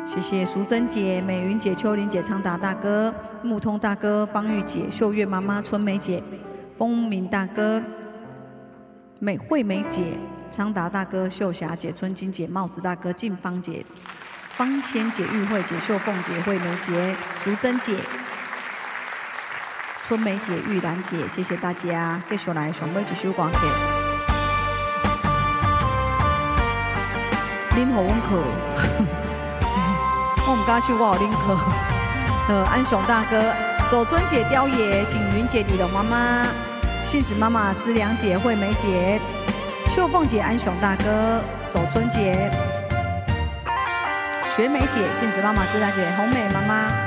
谢谢淑珍姐、美云姐、秋玲姐、昌达大哥、木通大哥、方玉姐、秀月妈妈、春梅姐、风明大哥、惠美姐、昌达大哥、秀霞姐、春金姐、帽子大哥、静芳姐、方仙姐、玉慧姐、秀凤姐、惠美姐、淑珍姐、春梅姐、玉兰姐，谢谢大家。继续来上尾一首歌曲，恁互阮课。我唔敢唱，我有恁课。安雄大哥、守春姐、雕爷、景云姐、李龙妈妈、杏子妈妈、资良姐、惠美姐、秀凤姐、安雄大哥、守春姐、学美姐、杏子妈妈、资良姐、红美妈妈。